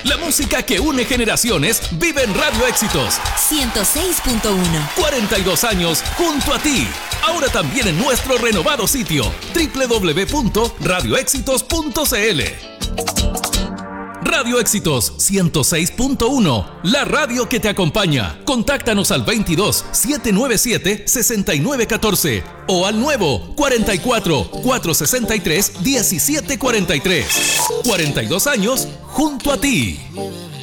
La música que une generaciones vive en Radio Éxitos 106.1. 42 años junto a ti. Ahora también en nuestro renovado sitio www.radioéxitos.cl. Radio Éxitos 106.1, la radio que te acompaña. Contáctanos al 22 797 6914 o al nuevo 44 463 1743. 42 años junto a ti.